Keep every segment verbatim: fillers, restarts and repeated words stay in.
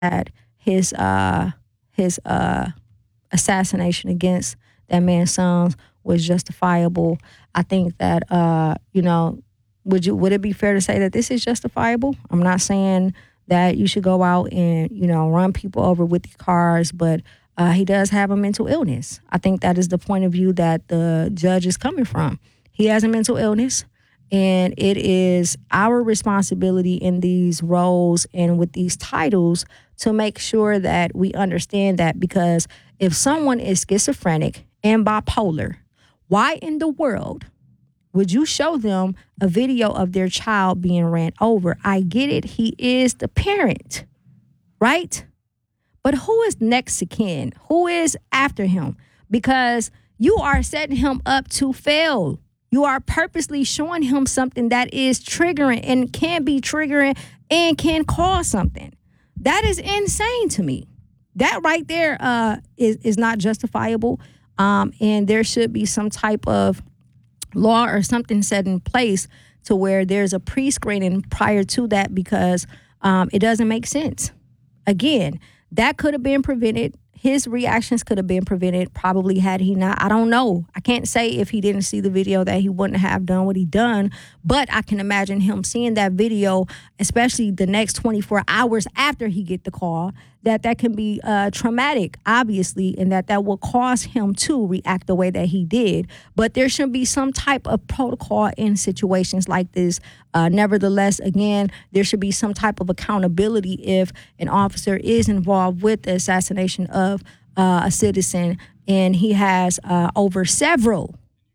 that his uh his uh assassination against that man's sons was justifiable. I think that uh you know would you would it be fair to say that this is justifiable? I'm not saying that you should go out and you know run people over with your cars, but uh, he does have a mental illness. I think that is the point of view that the judge is coming from. He has a mental illness. And it is our responsibility in these roles and with these titles to make sure that we understand that, because if someone is schizophrenic and bipolar, why in the world would you show them a video of their child being ran over? I get it. He is the parent, right? But who is next of kin? Who is after him? Because you are setting him up to fail. You are purposely showing him something that is triggering and can be triggering and can cause something. That is insane to me. That right there uh, is, is not justifiable. Um, and there should be some type of law or something set in place to where there's a pre-screening prior to that, because um, it doesn't make sense. Again, that could have been prevented. His reactions could have been prevented probably had he not. I don't know. I can't say if he didn't see the video that he wouldn't have done what he done, but I can imagine him seeing that video, especially the next twenty-four hours after he get the call, that that can be uh, traumatic, obviously, and that that will cause him to react the way that he did. But there should be some type of protocol in situations like this. Uh, nevertheless, again, there should be some type of accountability if an officer is involved with the assassination of uh, a citizen, and he has uh, over several,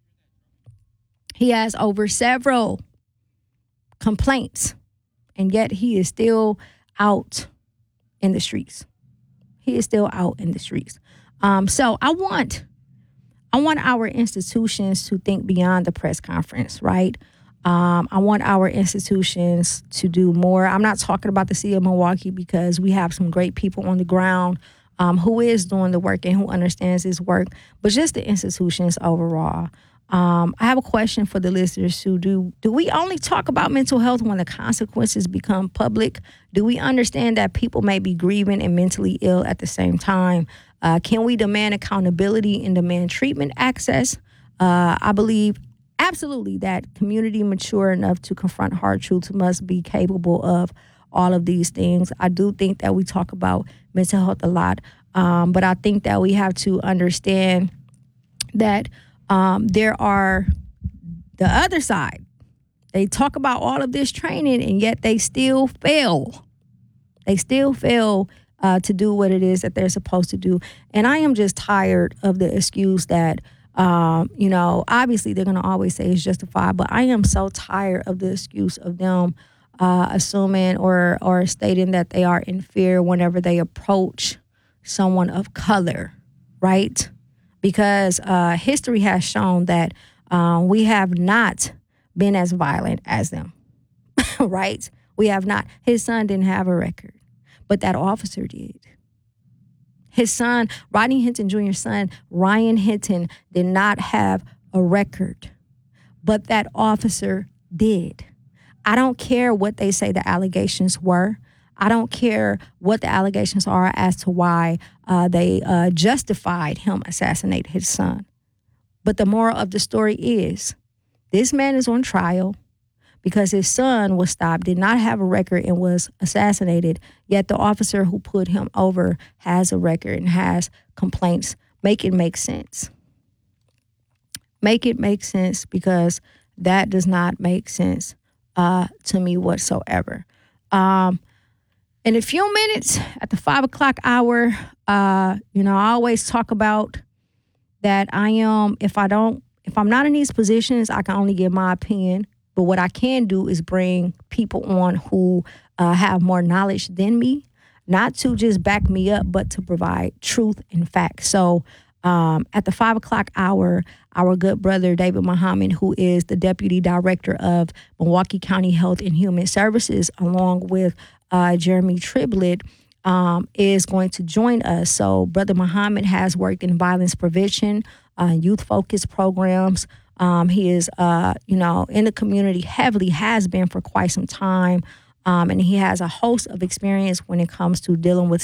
he has over several complaints, and yet he is still out in the streets. He is still out in the streets. Um, so I want, I want our institutions to think beyond the press conference, right? Um, I want our institutions to do more. I'm not talking about the city of Milwaukee, because we have some great people on the ground um, who is doing the work and who understands this work, but just the institutions overall. Um, I have a question for the listeners who do. Do we only talk about mental health when the consequences become public? Do we understand that people may be grieving and mentally ill at the same time? Uh, can we demand accountability and demand treatment access? Uh, I believe absolutely that community mature enough to confront hard truths must be capable of all of these things. I do think that we talk about mental health a lot, um, but I think that we have to understand that Um, there are the other side. They talk about all of this training, and yet they still fail. They still fail uh, to do what it is that they're supposed to do. And I am just tired of the excuse that, um, you know, obviously they're going to always say it's justified, but I am so tired of the excuse of them uh, assuming or, or stating that they are in fear whenever they approach someone of color, right? Because uh, history has shown that uh, we have not been as violent as them, right? We have not. His son didn't have a record, but that officer did. His son, Rodney Hinton Junior's son, Ryan Hinton, did not have a record, but that officer did. I don't care what they say the allegations were. I don't care what the allegations are as to why uh, they uh, justified him assassinating his son. But the moral of the story is this man is on trial because his son was stopped, did not have a record, and was assassinated. Yet the officer who put him over has a record and has complaints. Make it make sense. Make it make sense, because that does not make sense uh, to me whatsoever. Um, In a few minutes, at the five o'clock hour, uh, you know, I always talk about that I am, if I don't, if I'm not in these positions, I can only give my opinion. But what I can do is bring people on who uh, have more knowledge than me, not to just back me up, but to provide truth and facts. So um, at the five o'clock hour, our good brother, David Muhammad, who is the Deputy Director of Milwaukee County Health and Human Services, along with Uh, Jeremy Triblett, um, is going to join us. So Brother Muhammad has worked in violence prevention, uh, youth-focused programs. Um, he is, uh, you know, in the community heavily, has been for quite some time. Um, and he has a host of experience when it comes to dealing with